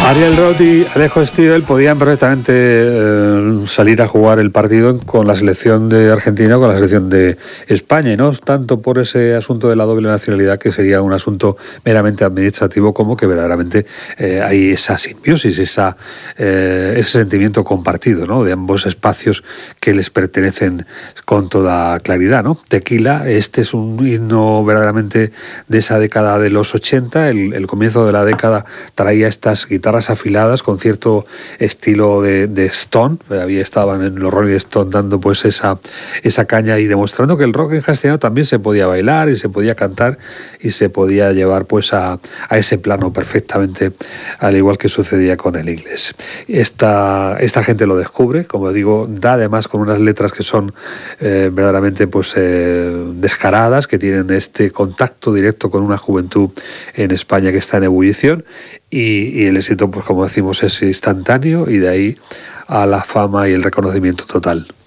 Ariel Roth y Alejo Stivel podían perfectamente salir a jugar el partido con la selección de Argentina o con la selección de España, y no tanto por ese asunto de la doble nacionalidad, que sería un asunto meramente administrativo, como que verdaderamente hay esa simbiosis, ese sentimiento compartido, ¿no?, de ambos espacios que les pertenecen con toda claridad, ¿no? Tequila, este es un himno verdaderamente de esa década de los 80, el comienzo de la década traía estas guitarras afiladas con cierto estilo de Stone. Estaban en los Rolling Stones dando pues esa caña y demostrando que el rock en castellano también se podía bailar y se podía cantar y se podía llevar pues a ese plano perfectamente, al igual que sucedía con el inglés. Esta gente lo descubre, como digo, da además con unas letras que son verdaderamente pues descaradas, que tienen este contacto directo con una juventud en España que está en ebullición, y el éxito, pues como decimos, es instantáneo, y de ahí a la fama y el reconocimiento total.